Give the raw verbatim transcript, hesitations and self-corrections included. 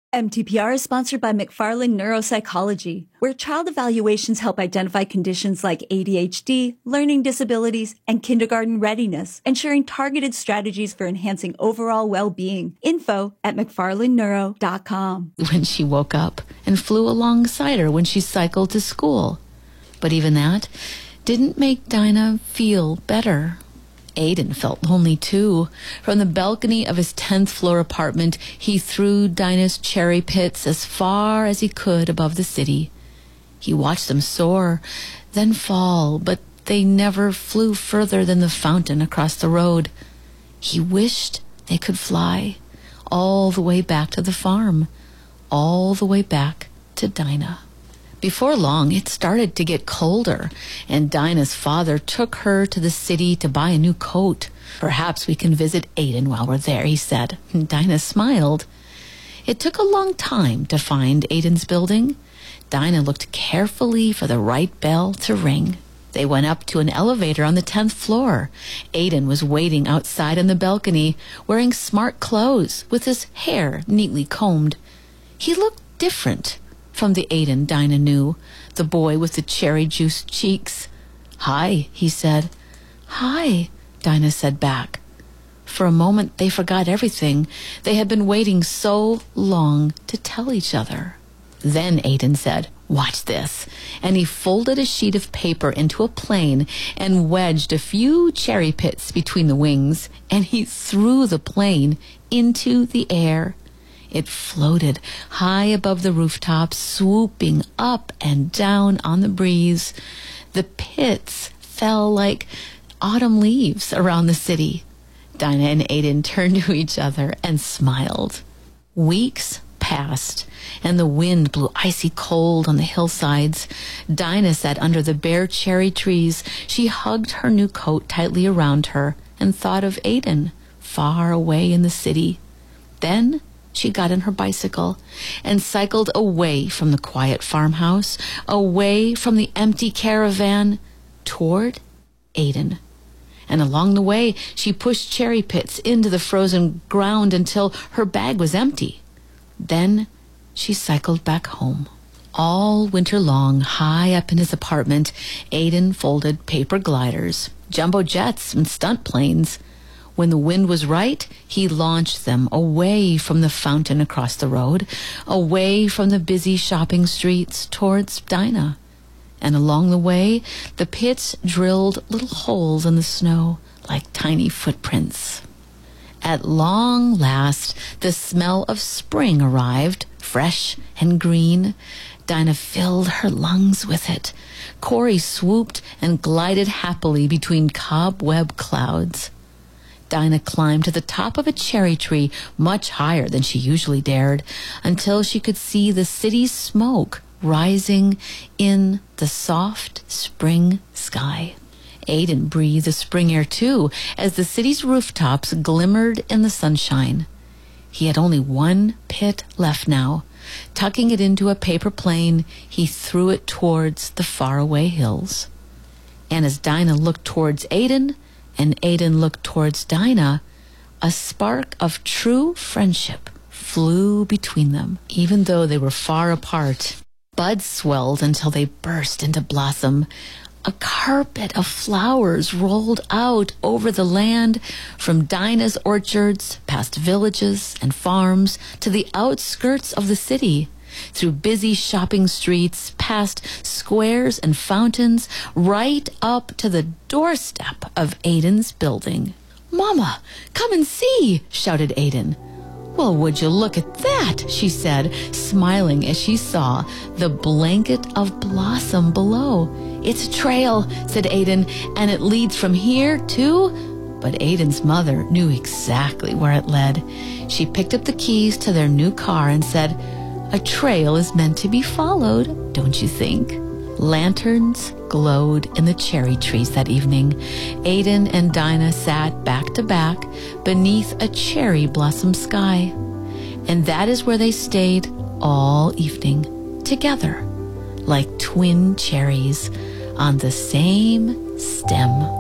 M T P R is sponsored by McFarland Neuropsychology, where child evaluations help identify conditions like A D H D, learning disabilities, and kindergarten readiness, ensuring targeted strategies for enhancing overall well-being. Info at mcfarland neuro dot com. When she woke up and flew alongside her when she cycled to school. But even that didn't make Dinah feel better. Aiden felt lonely too. From the balcony of his tenth floor apartment, he threw Dinah's cherry pits as far as he could above the city. He watched them soar, then fall, but they never flew further than the fountain across the road. He wished they could fly all the way back to the farm, all the way back to Dinah. Before long, it started to get colder, and Dinah's father took her to the city to buy a new coat. Perhaps we can visit Aiden while we're there, he said. And Dinah smiled. It took a long time to find Aiden's building. Dinah looked carefully for the right bell to ring. They went up to an elevator on the tenth floor. Aiden was waiting outside on the balcony, wearing smart clothes, with his hair neatly combed. He looked different from the Aiden Dinah knew, the boy with the cherry-juiced cheeks. "Hi," he said. "Hi," Dinah said back. For a moment, they forgot everything. They had been waiting so long to tell each other. Then Aiden said, "Watch this." And he folded a sheet of paper into a plane and wedged a few cherry pits between the wings, and he threw the plane into the air. It floated high above the rooftops, swooping up and down on the breeze. The pits fell like autumn leaves around the city. Dinah and Aiden turned to each other and smiled. Weeks passed, and the wind blew icy cold on the hillsides. Dinah sat under the bare cherry trees. She hugged her new coat tightly around her and thought of Aiden, far away in the city. Then she got on her bicycle and cycled away from the quiet farmhouse, away from the empty caravan, toward Aiden. And along the way, she pushed cherry pits into the frozen ground until her bag was empty. Then she cycled back home. All winter long, high up in his apartment, Aiden folded paper gliders, jumbo jets, and stunt planes. When the wind was right, he launched them away from the fountain across the road, away from the busy shopping streets towards Dinah. And along the way, the pits drilled little holes in the snow like tiny footprints. At long last, the smell of spring arrived, fresh and green. Dinah filled her lungs with it. Corey swooped and glided happily between cobweb clouds. Dinah climbed to the top of a cherry tree, much higher than she usually dared, until she could see the city's smoke rising in the soft spring sky. Aiden breathed the spring air too, as the city's rooftops glimmered in the sunshine. He had only one pit left now. Tucking it into a paper plane, he threw it towards the faraway hills. And as Dinah looked towards Aiden, and Aiden looked towards Dinah, a spark of true friendship flew between them, even though they were far apart. Buds swelled until they burst into blossom. A carpet of flowers rolled out over the land, from Dinah's orchards, past villages and farms, to the outskirts of the city, through busy shopping streets, past squares and fountains, right up to the doorstep of Aiden's building. "Mama, come and see!" shouted Aiden. "Well, would you look at that?" she said, smiling as she saw the blanket of blossom below. "It's a trail," said Aiden, "and it leads from here to..." But Aiden's mother knew exactly where it led. She picked up the keys to their new car and said, "A trail is meant to be followed, don't you think?" Lanterns glowed in the cherry trees that evening. Aiden and Dinah sat back to back beneath a cherry blossom sky. And that is where they stayed all evening, together, like twin cherries on the same stem.